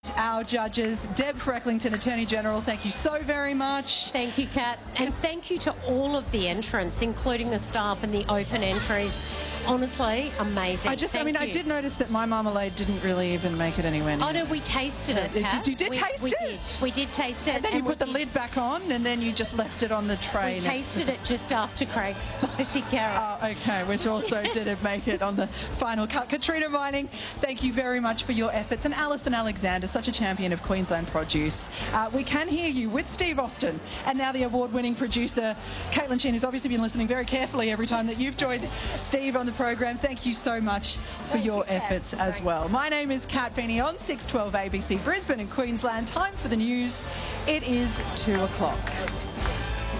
Our judges, Deb Frecklington, Attorney General, thank you so very much. Thank you, Kat. And thank you to all of the entrants, including the staff and the open entries. Honestly, amazing. I did notice that my marmalade didn't really even make it anywhere near. Oh, no, we tasted it, Kat. You did taste it? We did taste it. And then you put the lid back on and then you just left it on the tray. We tasted it just after Craig's spicy carrot. Oh, okay, which also didn't make it on the final cut. Katrina Mining, thank you very much for your efforts. And Alison Alexander, such a champion of Queensland produce. We can hear you with Steve Austin and now the award-winning producer, Caitlin Chin, who's obviously been listening very carefully every time that you've joined Steve on the program. Thank you so much for your efforts as well. My name is Kat Feeney on 612 ABC Brisbane and Queensland. Time for the news. It is 2 o'clock.